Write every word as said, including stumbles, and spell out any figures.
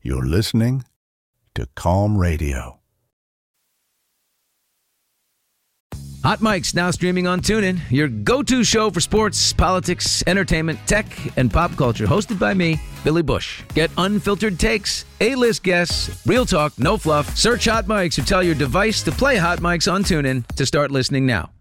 You're listening to Calm Radio. Hot Mic's now streaming on TuneIn, your go-to show for sports, politics, entertainment, tech, and pop culture. Hosted by me, Billy Bush. Get unfiltered takes, A-list guests, real talk, no fluff. Search Hot Mics or tell your device to play Hot Mics on TuneIn to start listening now.